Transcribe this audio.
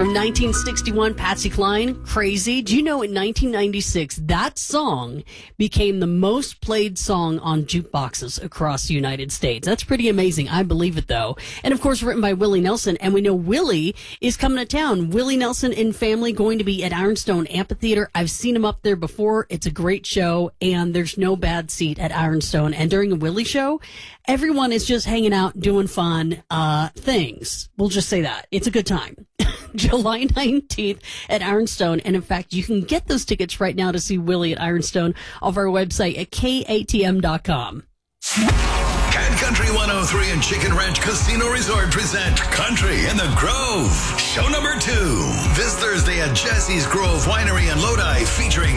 From 1961, Patsy Cline, Crazy. Do you know in 1996, that song became the most played song on jukeboxes across the United States? That's pretty amazing. I believe it, though. And, of course, written by Willie Nelson. And we know Willie is coming to town. Willie Nelson and family going to be at Ironstone Amphitheater. I've seen him up there before. It's a great show, and there's no bad seat at Ironstone. And during the Willie show, everyone is just hanging out, doing fun things. We'll just say that. It's a good time. July 19th at Ironstone. And in fact, you can get those tickets right now to see Willie at Ironstone off our website at katm.com. Cat Country 103 and Chicken Ranch Casino Resort present Country in the Grove. Show number 2. This Thursday at Jesse's Grove Winery in Lodi, featuring